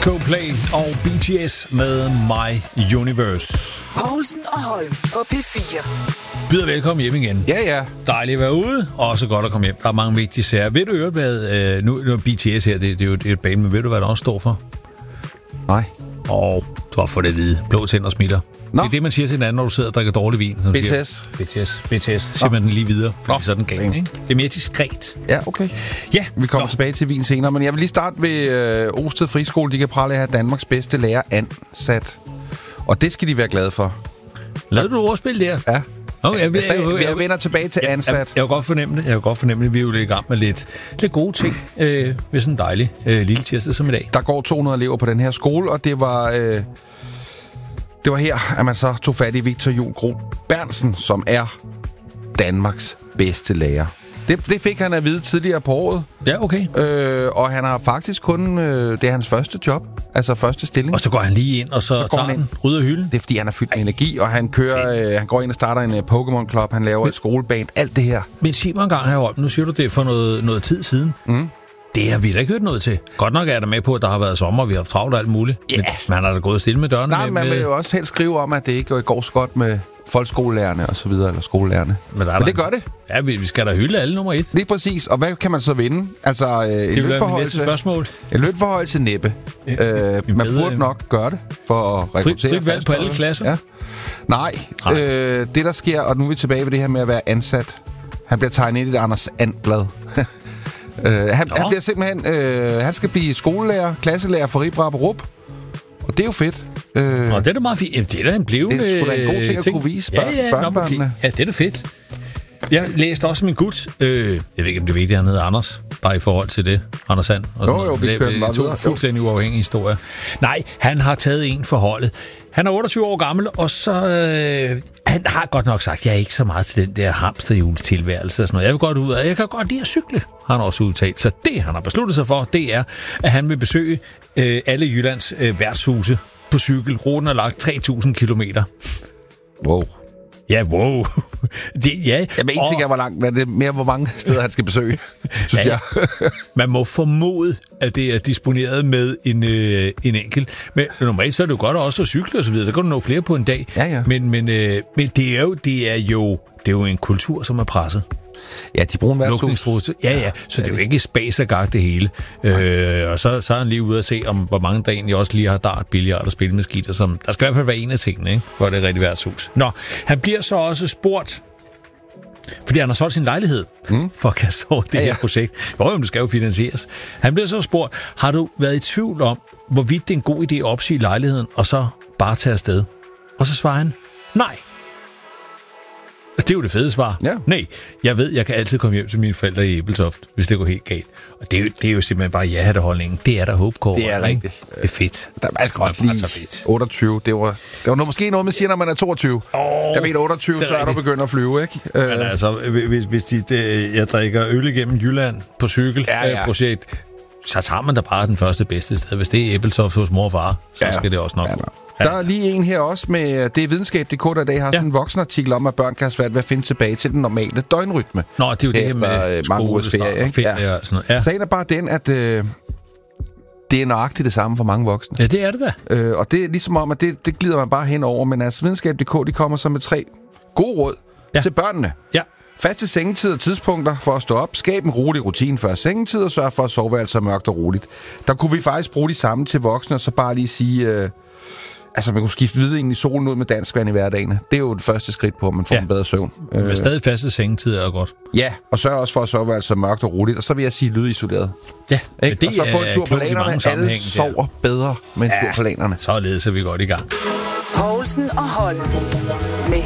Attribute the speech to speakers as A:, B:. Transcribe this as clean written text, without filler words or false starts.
A: Coldplay og BTS med My Universe.
B: Poulsen og Holm på P4.
A: Byder velkommen hjem igen.
C: Ja.
A: Dejligt at være ude, og også godt at komme hjem. Der er mange vigtige sager. Ved du øvrigt, hvad... Nu er BTS her, det er jo et band, men ved du, hvad det også står for?
C: Nej.
A: Du har fået det at vide. Blå tænder smitter.
C: Nå.
A: Det er det, man siger til hinanden, når du sidder og drikker dårlig vin.
C: BTS.
A: BTS. Så siger man den lige videre, fordi så er den gal, ikke? Det er mere diskret.
C: Ja, okay.
A: Ja.
C: Vi kommer tilbage til vin senere, men jeg vil lige starte ved Osted Friskole. De kan prale at have Danmarks bedste lærer ansat. Og det skal de være glade for.
A: Lavede du et ordspil der?
C: Ja.
A: Okay,
C: jeg vender tilbage til ansat.
A: Jeg kan godt fornemme det. Vi er jo lidt i gang med lidt gode ting ved sådan en dejlig lille tirsdag som i dag.
C: Der går 200 elever på den her skole, og det var her, at man så tog fat i Victor Juhl Groth Berntsen, som er Danmarks bedste lærer. Det fik han at vide tidligere på året.
A: Ja, okay.
C: Og han har faktisk kun... det er hans første job. Altså første stilling.
A: Og så går han lige ind, og så tager han rydder hylden.
C: Det er, fordi han er fyldt med energi, og han kører... han går ind og starter en Pokémon Club. Han laver et skoleband. Alt det her.
A: Men sig mig en gang her, Holm. Nu siger du det for noget tid siden. Mm. Det har vi da ikke hørt noget til. Godt nok er der med på, at der har været sommer, og vi har haft travlt og alt muligt. Yeah. Men han har da gået stille med dørene.
C: Nej, man vil jo også helst skrive om, at det ikke går så godt med folkeskolelærerne og så videre, eller skolelærerne. Men det gør det.
A: Ja, vi skal da hylde alle nummer 1.
C: Lige præcis. Og hvad kan man så vinde? Altså,
A: det vil være mit næste spørgsmål.
C: En lønforhøjelse næppe. Man burde nok gøre det for at rekruttere.
A: Frit valg på alle klasser?
C: Ja. Nej. Det der sker, og nu er vi tilbage ved det her med at være ansat. Han bliver tegnet ind i det Anders And-blad. Han bliver simpelthen... han skal blive skolelærer, klasselærer for Rip Rap Rup. Og det er jo fedt.
A: Og det er da meget fint. Jamen, det er da en blivende...
C: Det er sgu da en god ting at kunne vise børnebørnene.
A: Ja, det er da fedt. Jeg læste også min gut. Jeg ved ikke, om det ved, han hedder Anders. Bare i forhold til det. Anders Sand.
C: Jo, vi kører den bare videre.
A: Fuldstændig uafhængig historie. Nej, han har taget en for holdet. Han er 28 år gammel, og så... han har godt nok sagt, jeg er ikke så meget til den der hamsterhjulstilværelse og sådan noget. Jeg vil godt ud af, jeg kan godt lide at cykle, har han også udtalt. Så det, han har besluttet sig for, det er, at han vil besøge alle Jyllands værtshuse på cykel. Ruten er lagt 3.000 kilometer.
C: Wow.
A: Ja, wow.
C: Jamen, en ting er, hvor langt, men det er mere, hvor mange steder han skal besøge, synes jeg.
A: Man må formode, at det er disponeret med en enkelt. Men normalt så er det jo godt også at cykle og så videre. Så kan du nå flere på en dag.
C: Ja.
A: Men det er jo en kultur, som er presset.
C: Ja, de bruger en værtshus.
A: Ja. Så det er jo ikke spas og gang det hele. Og så er han lige ude at se, om hvor mange der egentlig også lige har dart, billard og spilmaskiner. Som, der skal i hvert fald være en af tingene, ikke? For det er rigtig værtshus. Nå, han bliver så også spurgt, fordi han har solgt sin lejlighed for at kaste over det her projekt. Jo, det skal jo finansieres. Han bliver så spurgt, har du været i tvivl om, hvorvidt det er en god idé at opsige lejligheden, og så bare tage afsted? Og så svarer han, nej. Det er jo det fede svar.
C: Ja.
A: Nej, jeg ved, jeg kan altid komme hjem til mine forældre i Ebeltoft, hvis det går helt galt. Og det er jo simpelthen bare ja-hatterholdningen. Det er der håbkår.
C: Det er rigtigt.
A: Det er fedt.
C: Der er også lige 28. Det var måske noget, man siger, når man er 22. Jeg ved, 28, så er du begyndt at flyve, ikke?
A: Men altså, hvis jeg drikker øl igennem Jylland på cykelprojekt, så tager man da bare den første bedste sted. Hvis det er Ebeltoft hos mor og far, så skal det også nok gå.
C: Der er lige en her også med, det er videnskab.dk, der i dag har sådan en voksenartikel om, at børn kan have svært ved at finde tilbage til den normale døgnrytme.
A: Nå, det er jo det her med
C: mange ugers ferie, ikke?
A: Ferie og sådan noget. Ja.
C: Sagen er bare den, at det er nøjagtigt det samme for mange voksne.
A: Ja, det er det da.
C: Og det er ligesom om, at det glider man bare henover, men altså videnskab.dk, de kommer så med 3 gode råd til børnene.
A: Ja.
C: Faste sengetid og tidspunkter for at stå op. Skab en rolig rutine før sengetid, og sørg for at sove altså mørkt og roligt. Der kunne vi faktisk bruge de samme til voksne, og så bare lige sige... Altså, man kunne skifte hvidvinen i solen ud med dansk vand i hverdagen. Det er jo det første skridt på, at man får en bedre søvn.
A: Men stadig faste sengetider er godt.
C: Ja, og sørg også for at sove altså mørkt og roligt. Og så vil jeg sige lydisoleret.
A: Ja,
C: det og så få en tur på lanerne. Alle sover bedre med en tur på lanerne.
A: Således er vi godt i gang.
B: Poulsen og Holm med